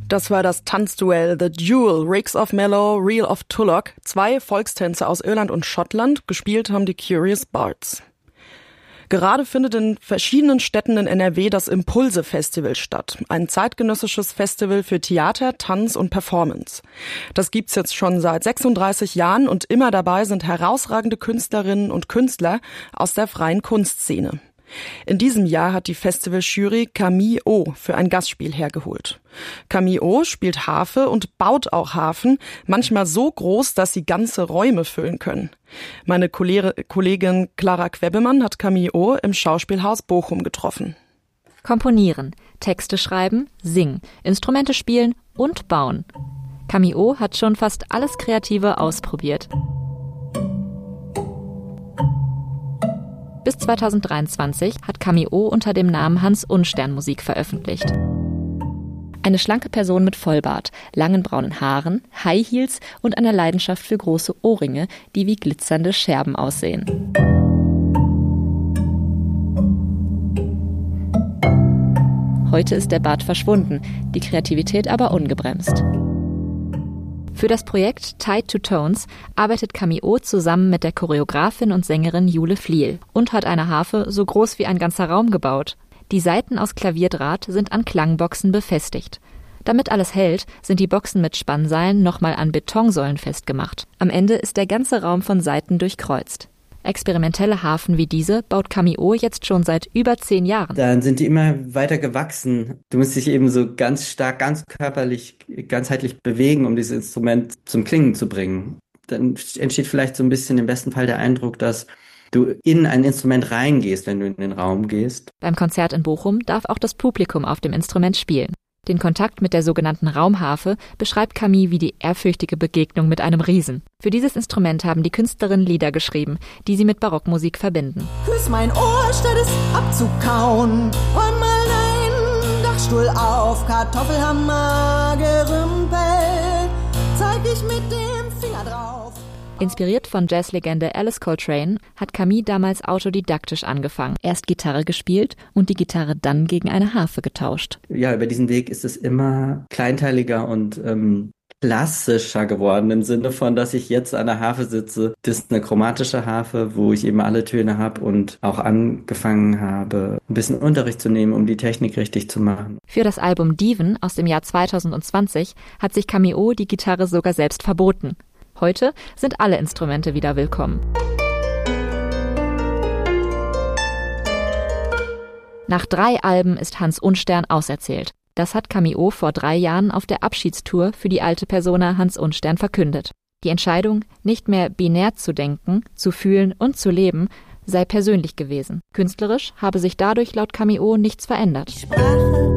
Das war das Tanzduell The Duel, Rigs of Mallow, Reel of Tulloch. 2 Volkstänze aus Irland und Schottland, gespielt haben die Curious Bards. Gerade findet in verschiedenen Städten in NRW das Impulse-Festival statt. Ein zeitgenössisches Festival für Theater, Tanz und Performance. Das gibt's jetzt schon seit 36 Jahren und immer dabei sind herausragende Künstlerinnen und Künstler aus der freien Kunstszene. In diesem Jahr hat die Festivaljury Camille O für ein Gastspiel hergeholt. Camille O spielt Harfe und baut auch Harfen, manchmal so groß, dass sie ganze Räume füllen können. Meine Kollegin Clara Quebemann hat Camille O im Schauspielhaus Bochum getroffen. Komponieren, Texte schreiben, singen, Instrumente spielen und bauen. Camille O hat schon fast alles Kreative ausprobiert. Bis 2023 hat Camille O unter dem Namen Hans Unstern Musik veröffentlicht. Eine schlanke Person mit Vollbart, langen braunen Haaren, High Heels und einer Leidenschaft für große Ohrringe, die wie glitzernde Scherben aussehen. Heute ist der Bart verschwunden, die Kreativität aber ungebremst. Für das Projekt Tied to Tones arbeitet Camille O zusammen mit der Choreografin und Sängerin Jule Fliel und hat eine Harfe so groß wie ein ganzer Raum gebaut. Die Saiten aus Klavierdraht sind an Klangboxen befestigt. Damit alles hält, sind die Boxen mit Spannseilen nochmal an Betonsäulen festgemacht. Am Ende ist der ganze Raum von Saiten durchkreuzt. Experimentelle Harfen wie diese baut Camille O jetzt schon seit über 10 Jahren. Dann sind die immer weiter gewachsen. Du musst dich eben so ganz stark, ganz körperlich, ganzheitlich bewegen, um dieses Instrument zum Klingen zu bringen. Dann entsteht vielleicht so ein bisschen im besten Fall der Eindruck, dass du in ein Instrument reingehst, wenn du in den Raum gehst. Beim Konzert in Bochum darf auch das Publikum auf dem Instrument spielen. Den Kontakt mit der sogenannten Raumharfe beschreibt Camille wie die ehrfürchtige Begegnung mit einem Riesen. Für dieses Instrument haben die Künstlerinnen Lieder geschrieben, die sie mit Barockmusik verbinden. Küss mein Ohr, statt es abzukauen. Räum mal deinen Dachstuhl auf, Kartoffelhammer gerümpelt. Zeig ich mit dem Finger drauf. Inspiriert von Jazzlegende Alice Coltrane hat Camille damals autodidaktisch angefangen. Erst Gitarre gespielt und die Gitarre dann gegen eine Harfe getauscht. Ja, über diesen Weg ist es immer kleinteiliger und klassischer geworden, im Sinne von, dass ich jetzt an der Harfe sitze. Das ist eine chromatische Harfe, wo ich eben alle Töne habe und auch angefangen habe, ein bisschen Unterricht zu nehmen, um die Technik richtig zu machen. Für das Album Diven aus dem Jahr 2020 hat sich Camille O die Gitarre sogar selbst verboten. Heute sind alle Instrumente wieder willkommen. Nach 3 Alben ist Hans Unstern auserzählt. Das hat Camille O vor 3 Jahren auf der Abschiedstour für die alte Persona Hans Unstern verkündet. Die Entscheidung, nicht mehr binär zu denken, zu fühlen und zu leben, sei persönlich gewesen. Künstlerisch habe sich dadurch laut Camille O nichts verändert. Die Sprache